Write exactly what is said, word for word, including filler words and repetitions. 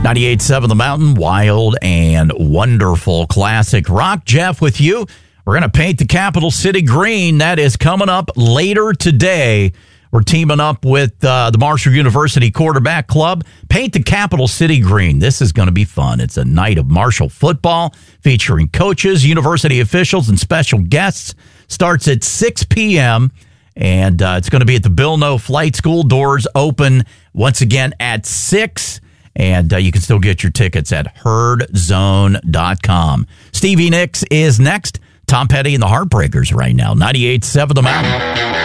ninety-eight point seven The Mountain, wild and wonderful classic rock. Jeff with you. We're going to paint the capital city green. That is coming up later today. We're teaming up with uh, the Marshall University Quarterback Club. Paint the capital city green. This is going to be fun. It's a night of Marshall football featuring coaches, university officials, and special guests. Starts at six p.m., and uh, it's going to be at the Bill Noe Flight School. Doors open once again at six, and uh, you can still get your tickets at herd zone dot com. Stevie Nicks is next. Tom Petty and the Heartbreakers right now. ninety-eight point seven The Mountain.